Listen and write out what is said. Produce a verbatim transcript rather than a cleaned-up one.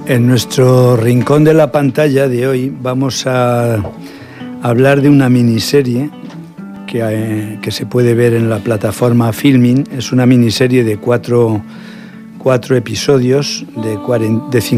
En nuestro rincón de la pantalla de hoy vamos a hablar de una miniserie que, eh, que se puede ver en la plataforma Filmin. Es una miniserie de cuatro, cuatro episodios de, cuarenta, de